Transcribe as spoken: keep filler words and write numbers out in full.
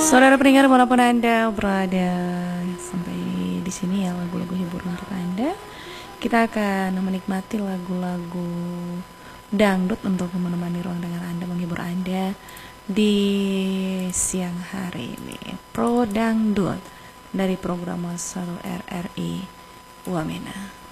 Saudara pendengar walaupun Anda berada sampai di sini ya, lagu-lagu hiburan untuk Anda. Kita akan menikmati lagu-lagu dangdut untuk menemani ruang dengar Anda, menghibur Anda di siang hari ini. Pro Dangdut dari program satu R R I Wamena.